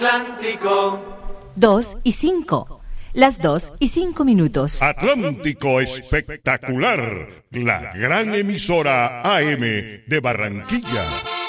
Atlántico. 2:05. Las 2:05. Atlántico Espectacular, la gran emisora AM de Barranquilla.